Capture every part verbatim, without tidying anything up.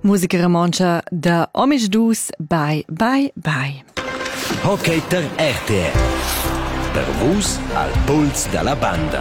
Musica romancia da Omisch Dus, bye bye bye. Hockey ter R T F. Per vus al puls della banda.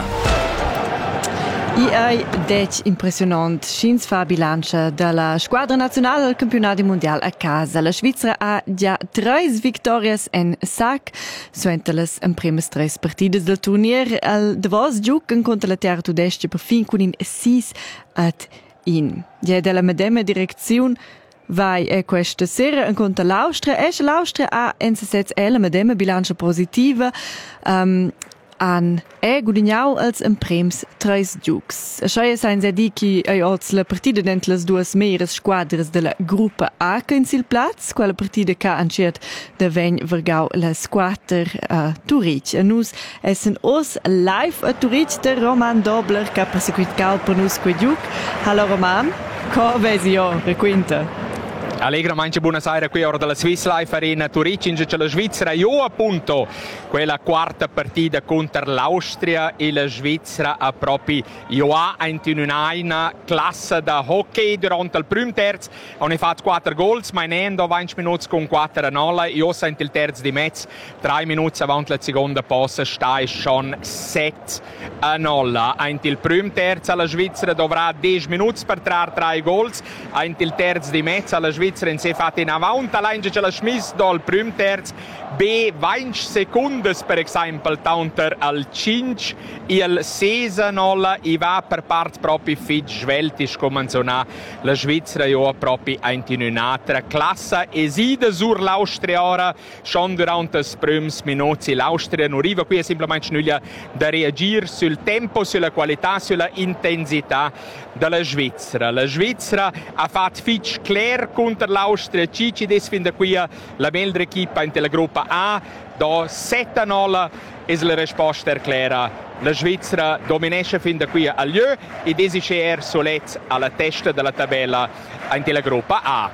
I ai dec impressionant schins fa bilancia della squadra nazionale al campionato mondiale a casa. La Svizzera ha già tre vittorias en sac, suentelas en primes tres partidas del turnier. Al davos giucan contra la terra tudestia per fin con in sis at in. Ja della medema direzione vai e questa sera in contra l'Austria. E l'Austria ha en se sez e la medema bilancia positiva. Um, an e gudignau als emprems treis giucs. Scheia sein se di chi ei oz la partida dent las duas meires squadras della gruppa A che in sil plaz, quella partida che anciet da vegn vergau la squatter a Turic. A nus essen os live a Turic der Roman Dobler che ha perseguitau per nus que giuc. Hallo Roman, co vesi io, requinta? Allegra manche buonasera qui ora della Swiss Life Arena Turic in la Svizzera. Io appunto quella quarta partita contro l'Austria e la Svizzera ha proprio io ha in una classe da hockey durante il primo terzo. Hanno fatto quattro goals, ma in venti minuti con quattro a nolla. Io sento il terzo di mezzo, tre minuti avanti la seconda posta sta schon sette a nolla. In il primo terzo la Svizzera dovrà dieci minuti per trarre tre goals. In il terzo di mezzo la Svizzera in sé fatta in avanti, allein c'è la smiss dal primo terzo, B venti secondi per esempio, tanto al cinque e al sei nolla, e va per parte proprio fit sveltisch, come insomma la Svizzera io proprio in un'altra classe, esida sur l'Austria ora, schon durante i primi minuti, l'Austria non arriva qui, è semplicemente nulla da reagire sul tempo, sulla qualità, sulla intensità della Svizzera. La Svizzera ha fatto fit clear contro l'Austria, Cici des fin da qui la meglio equipa in la gruppa A, da sette a nolla è la risposta clara. La Svizzera dominesce fin da qui a lieu e desisce solet alla testa della tabella in la gruppa A.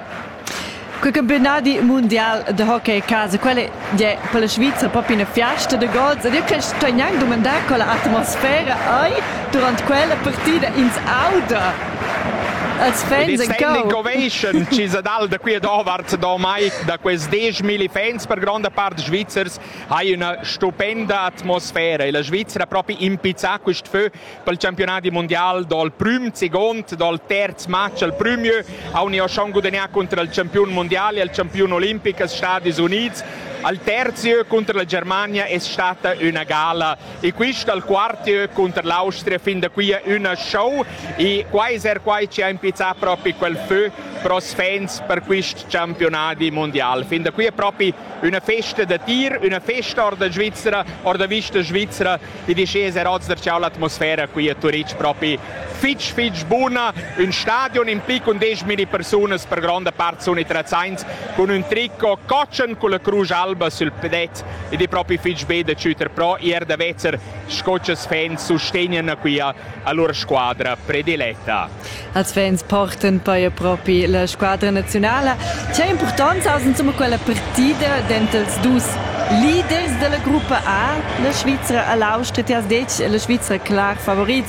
Quel campionato mondiale di hockey a casa, quello è per la Svizzera proprio una fiesta di goals. Io che sto neanche domandare con l'atmosfera durante quella partita in auto. Als fans and standing ovation ci sa dal da qui ad Ovart da mai da quei diecimila fans per grande parte svizzers hai una stupenda atmosfera e la Svizzera proprio impizza questo feu per il campionato mondiale dal primo secondo dal terzo match al primo a un schon guadagnato contro il campione mondiale il campione olimpico Stati Uniti. Al terzo contro la Germania è stata una gala e questo al quarto contro l'Austria fin da qui una show e quasi er quasi ci ha impizzato proprio quel feu per i fans per questo campionato mondiale. Fin da qui è proprio una festa da tir, una festa or da Svizzera, or da vista Svizzera e di scese rozzer ciao l'atmosfera qui a Turic proprio fitch fitch buona, un stadio implica con diecimila persone per grande parte sono i trazains con un tricco coccen con la Cruz Alba sul pedet e di proprio fitch bene Cüter Pro ier da vezzer scocces fans sostengono qui a loro squadra prediletta. Als fans porten poi proprio la squadra nazionale. C'è importanza aus insomma quella partita dentro els dus leaders della gruppa A, la Svizzera e l'Austria, la Svizzera clar favorit.